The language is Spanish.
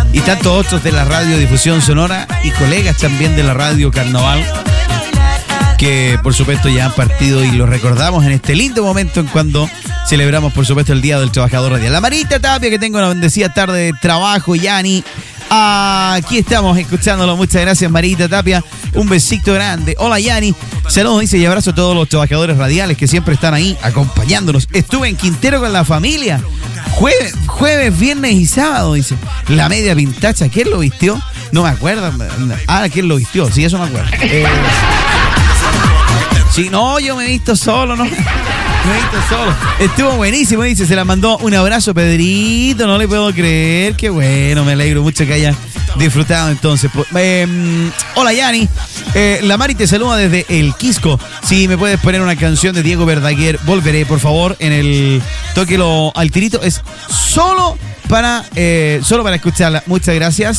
y tantos otros de la radiodifusión sonora y colegas también de la radio Carnaval, que por supuesto ya han partido y los recordamos en este lindo momento en cuando celebramos por supuesto el Día del Trabajador Radial. La Marita Tapia, que tengo una bendecida tarde de trabajo, Yani. Aquí estamos escuchándolo. Muchas gracias, Marita Tapia. Un besito grande. Hola, Yani. Saludos, dice, y abrazo a todos los trabajadores radiales que siempre están ahí acompañándonos. Estuve en Quintero con la familia. Jueves, viernes y sábado, dice. La media pintacha. ¿Quién lo vistió? No me acuerdo. ¿Quién lo vistió? Sí, eso me acuerdo. Sí, no, yo me he visto solo, ¿no? Estuvo buenísimo, dice, se la mandó. Un abrazo, Pedrito, no le puedo creer. Qué bueno, me alegro mucho que haya disfrutado entonces. Hola, Yani. La Mari te saluda desde el Quisco. Si me puedes poner una canción de Diego Verdaguer, Volveré, por favor, en el Tóquelo al Tirito. Es solo para escucharla. Muchas gracias.